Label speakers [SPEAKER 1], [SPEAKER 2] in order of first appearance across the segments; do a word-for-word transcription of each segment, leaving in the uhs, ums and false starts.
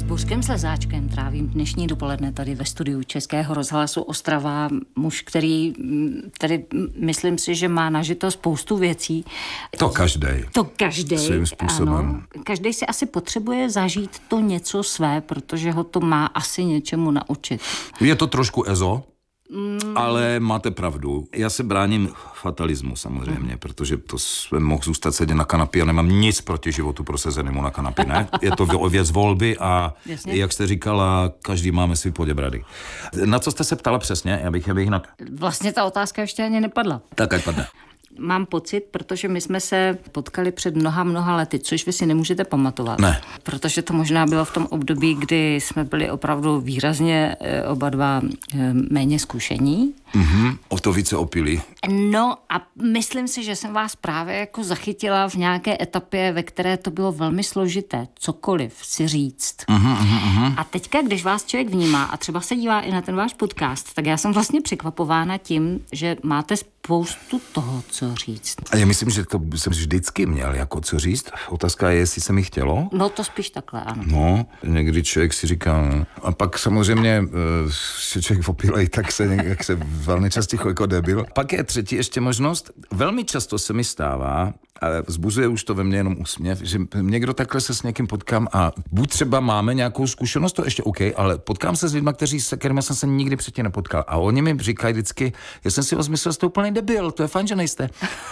[SPEAKER 1] Bořkem Slezáčkem trávím dnešní dopoledne tady ve studiu Českého rozhlasu Ostrava. Muž, který tady myslím si, že má nažito spoustu věcí.
[SPEAKER 2] To každej.
[SPEAKER 1] To každej.
[SPEAKER 2] Svým způsobem.
[SPEAKER 1] Ano. Každej si asi potřebuje zažít to něco své, protože ho to má asi něčemu naučit.
[SPEAKER 2] Je to trošku ezo, mm. ale máte pravdu. Já se bráním fatalismu samozřejmě, mm. protože to jsem mohl zůstat sedět na kanapě a nemám nic proti životu prosazenému na kanapě, ne? Je to věc volby a jasně. Jak jste říkala, každý máme svý poděbrady. Na co jste se ptala přesně? Já bych, já bych na...
[SPEAKER 1] Vlastně ta otázka ještě ani nepadla.
[SPEAKER 2] Tak ať padne.
[SPEAKER 1] Mám pocit, protože my jsme se potkali před mnoha, mnoha lety, což vy si nemůžete pamatovat.
[SPEAKER 2] Ne.
[SPEAKER 1] Protože to možná bylo v tom období, kdy jsme byli opravdu výrazně oba dva méně zkušení.
[SPEAKER 2] Mhm, o to více opilí.
[SPEAKER 1] No a myslím si, že jsem vás právě jako zachytila v nějaké etapě, ve které to bylo velmi složité, cokoliv si říct.
[SPEAKER 2] Mhm, mhm, mhm.
[SPEAKER 1] A teďka, když vás člověk vnímá a třeba se dívá i na ten váš podcast, tak já jsem vlastně překvapována tím, že máte spoustu toho, co říct.
[SPEAKER 2] A já myslím, že to jsem vždycky měl jako co říct. Otázka je, jestli se mi chtělo.
[SPEAKER 1] No to spíš takhle, ano.
[SPEAKER 2] No, někdy člověk si říká, a pak samozřejmě se člověk opilej, tak se, jak se velmi často jako debil. Pak je třetí ještě možnost. Velmi často se mi stává, ale vzbuzuje už to ve mně jenom úsměv, že někdo takhle se s někým potkám a buď třeba máme nějakou zkušenost, to ještě OK, ale potkám se s lidmi, kteří se kterými jsem se nikdy předtím nepotkal. A oni mi říkají vždycky, já jsem si vás myslel, že jste úplný debil, to je fajn, že nejste.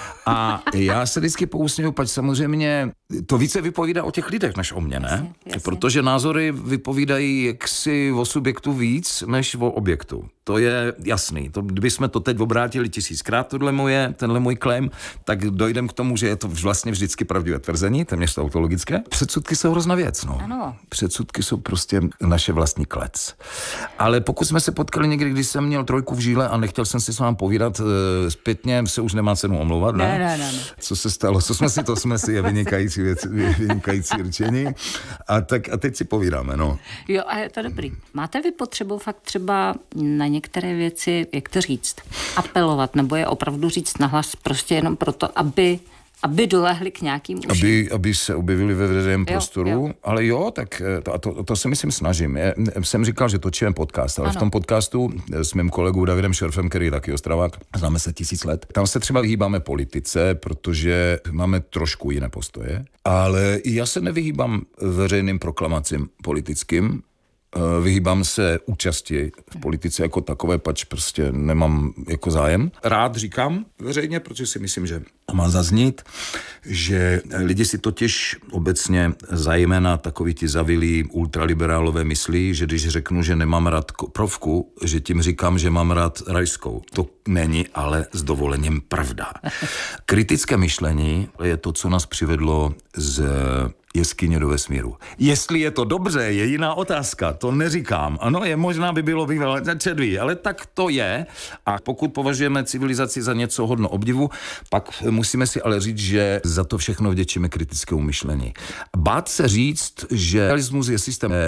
[SPEAKER 2] A já se vždycky pousměju, pač samozřejmě to více vypovídá o těch lidech, než o mně, ne?
[SPEAKER 1] Jasně, jasně.
[SPEAKER 2] Protože názory vypovídají jaksi o subjektu víc, než o objektu. To je jasný. To, kdybychom to teď obrátili tisíckrát, tohle moje, tenhle můj claim, tak dojdem k tomu, že je to vlastně vždycky pravdivé tvrzení, téměř tautologické. Předsudky jsou hrozná věc, no.
[SPEAKER 1] Ano.
[SPEAKER 2] Předsudky jsou prostě naše vlastní klec. Ale pokud jsme se potkali někdy, když jsem měl trojku v žíle a nechtěl jsem si s vámi povídat, e, zpětně se už nemá cenu omlouvat, ne?
[SPEAKER 1] Ne, ne, ne, ne.
[SPEAKER 2] Co se stalo? Co jsme si, to jsme si, je vynikající věc, vynikající řečení. A tak a teď si povídáme, no.
[SPEAKER 1] Jo, a je to dobrý. Máte vy potřebu fakt třeba na některé věci, jak to říct, apelovat, nebo je opravdu říct nahlas prostě jenom proto, aby, aby dolehli k nějakým uším?
[SPEAKER 2] Aby, aby se objevili ve veřejném prostoru,
[SPEAKER 1] jo.
[SPEAKER 2] Ale jo, tak to, a to, to se myslím snažím. Já jsem říkal, že točíme podcast, ale ano. V tom podcastu s mým kolegou Davidem Šorfem, který je taky Ostravák, známe se tisíc let, tam se třeba vyhýbáme politice, protože máme trošku jiné postoje, ale já se nevyhýbám veřejným proklamacím politickým, vyhýbám se účasti v politice jako takové, pač prostě nemám jako zájem. Rád říkám veřejně, protože si myslím, že má zaznít, že lidi si totiž obecně zejména takoví ti zavilí ultraliberálové myslí, že když řeknu, že nemám rád koprovku, že tím říkám, že mám rád rajskou. To není ale s dovolením pravda. Kritické myšlení je to, co nás přivedlo z jeskyně do vesmíru. Jestli je to dobře, je jiná otázka, to neříkám. Ano, je možná by bylo bývalé čedví, ale tak to je. A pokud považujeme civilizaci za něco hodno obdivu, pak musíme si ale říct, že za to všechno vděčíme kritickému myšlení. Bát se říct, že realismus je systém